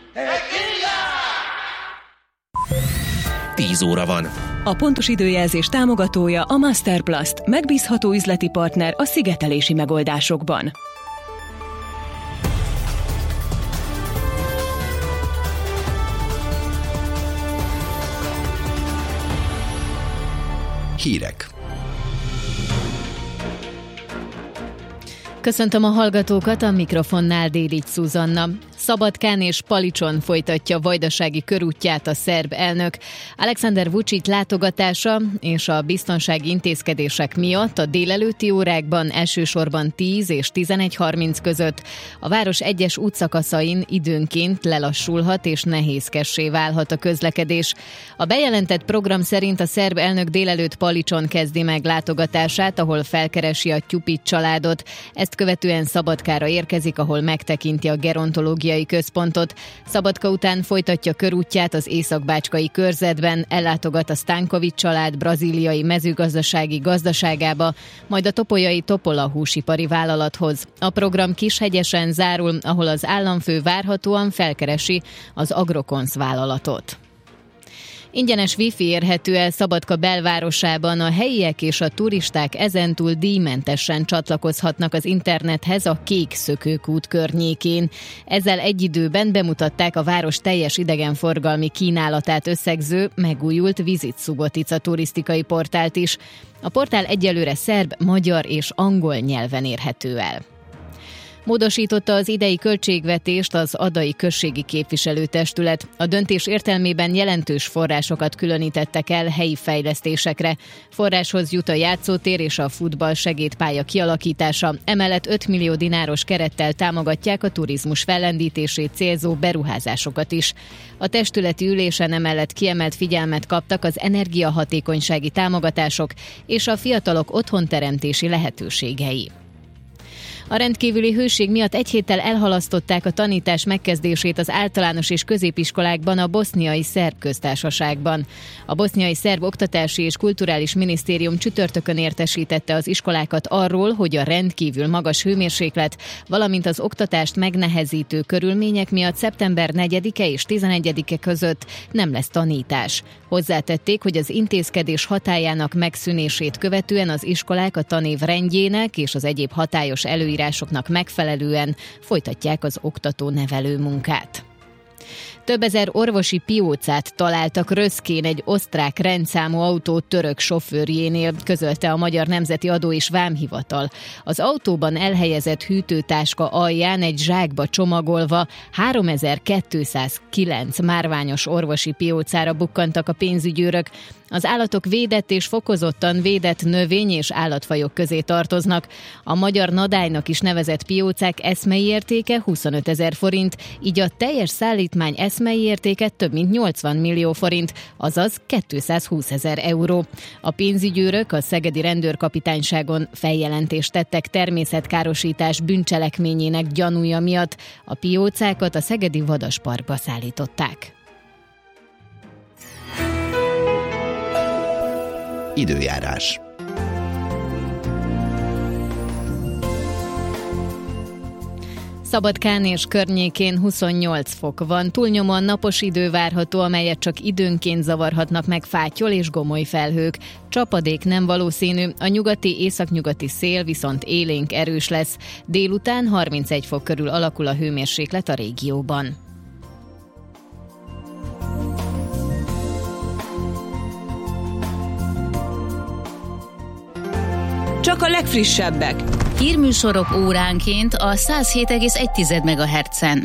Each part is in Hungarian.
10 óra van. A pontos időjelzés támogatója a Masterplast, megbízható üzleti partner a szigetelési megoldásokban. Hírek. Köszöntöm a hallgatókat, a mikrofonnál Dédics Zuzanna. Szabadkán és Palicson folytatja vajdasági körútját a szerb elnök. Alexander Vučić látogatása és a biztonsági intézkedések miatt a délelőtti órákban elsősorban 10 és 11:30 között a város egyes útszakaszain időnként lelassulhat és nehézkessé válhat a közlekedés. A bejelentett program szerint a szerb elnök délelőtt Palicson kezdi meg látogatását, ahol felkeresi a Tyupić családot. Ezt követően Szabadkára érkezik, ahol megtekinti a gerontológiai központot. Szabadka után folytatja körútját az északbácskai körzetben, ellátogat a Stanković család brazíliai mezőgazdasági gazdaságába, majd a topolyai Topola húsipari vállalathoz. A program Kishegyesen zárul, ahol az államfő várhatóan felkeresi az Agrokonsz vállalatot. Ingyenes wifi érhető el Szabadka belvárosában, a helyiek és a turisták ezentúl díjmentesen csatlakozhatnak az internethez a Kék Szökőkút környékén. Ezzel egy időben bemutatták a város teljes idegenforgalmi kínálatát összegző, megújult Visit Subotica turisztikai portált is. A portál egyelőre szerb, magyar és angol nyelven érhető el. Módosította az idei költségvetést az Adai Községi Képviselőtestület. A döntés értelmében jelentős forrásokat különítettek el helyi fejlesztésekre. Forráshoz jut a játszótér és a futball segédpálya kialakítása. Emellett 5 millió dináros kerettel támogatják a turizmus fellendítését célzó beruházásokat is. A testületi ülésen emellett kiemelt figyelmet kaptak az energiahatékonysági támogatások és a fiatalok otthonteremtési lehetőségei. A rendkívüli hőség miatt egy héttel elhalasztották a tanítás megkezdését az általános és középiskolákban a Boszniai Szerb Köztársaságban. A Boszniai Szerb Oktatási és Kulturális Minisztérium csütörtökön értesítette az iskolákat arról, hogy a rendkívül magas hőmérséklet, valamint az oktatást megnehezítő körülmények miatt szeptember 4-e és 11-e között nem lesz tanítás. Hozzátették, hogy az intézkedés hatályának megszűnését követően az iskolák a tanév rendjének és az egyéb hatályos előírásoknak megfelelően folytatják az oktató-nevelő munkát. Több ezer orvosi piócát találtak Röszkén egy osztrák rendszámú autó török sofőrjénél, közölte a Magyar Nemzeti Adó és Vámhivatal. Az autóban elhelyezett hűtőtáska alján egy zsákba csomagolva 3209 márványos orvosi piócára bukkantak a pénzügyőrök. Az állatok védett és fokozottan védett növény- és állatfajok közé tartoznak. A magyar nadálynak is nevezett piócák eszmei értéke 25 000 forint, így a teljes szállítmány eszmei értéke több mint 80 millió forint, azaz 220 000 euró. A pénzügyőrök a szegedi rendőrkapitányságon feljelentést tettek természetkárosítás bűncselekményének gyanúja miatt. A piócákat a szegedi vadasparkba szállították. Időjárás. Szabadkán és környékén 28 fok van, túlnyomóan napos idő várható, amelyet csak időnként zavarhatnak meg fátyol és gomoly felhők. Csapadék nem valószínű, a nyugati-északnyugati szél viszont élénk erős lesz. Délután 31 fok körül alakul a hőmérséklet a régióban. Csak a legfrissebbek. Hírműsorok óránként a 107,1 MHz-en.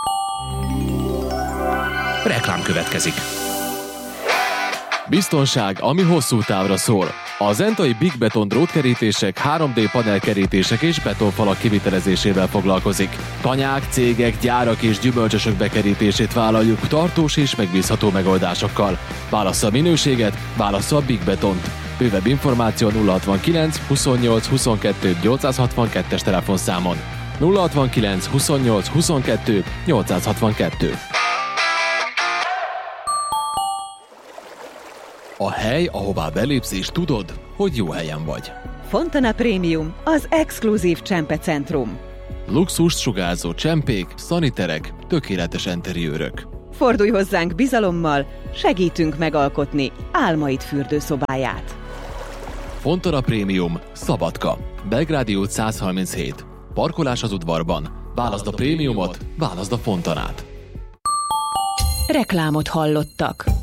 Reklám következik. Biztonság, ami hosszú távra szól. A zentai Big Beton drótkerítések, 3D panelkerítések és betonfalak kivitelezésével foglalkozik. Tanyák, cégek, gyárak és gyümölcsösök bekerítését vállaljuk tartós és megbízható megoldásokkal. Válassza a minőséget, válassza a Big Betont. Bővebb információ 069 28 22 862-es telefonszámon. 069 28 22 862. A hely, ahová belépsz és tudod, hogy jó helyen vagy. Fontana Premium, az exkluzív csempe centrum. Luxust sugárzó csempék, szaniterek, tökéletes enteriőrök. Fordulj hozzánk bizalommal, segítünk megalkotni álmaid fürdőszobáját. Fontana Prémium, Szabadka. Belgrádi út 137. Parkolás az udvarban. Válaszd a prémiumot, válaszd a Fontanát. Reklámot hallottak.